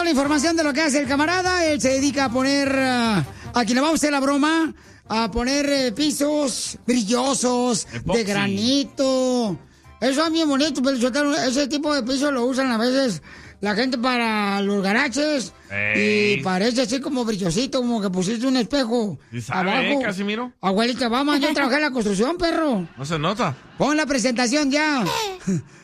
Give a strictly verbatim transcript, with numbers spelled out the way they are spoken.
toda la información de lo que hace el camarada. Él se dedica a poner, uh, a quien le vamos a hacer la broma, a poner eh, pisos brillosos, Epoxy. de granito. Eso es bien bonito, pero ese tipo de pisos lo usan a veces la gente para los garajes. Ey. Y parece así como brillosito, como que pusiste un espejo ¿Y sabe, abajo. eh, Casimiro? Abuelita, vamos, yo trabajé en la construcción, perro. No se nota. Pon la presentación ya.